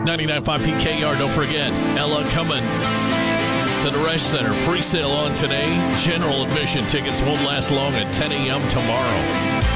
99.5 PKR. Don't forget, Ella coming to the Resch Center. Pre-sale on today. General admission tickets won't last long at 10 a.m. tomorrow.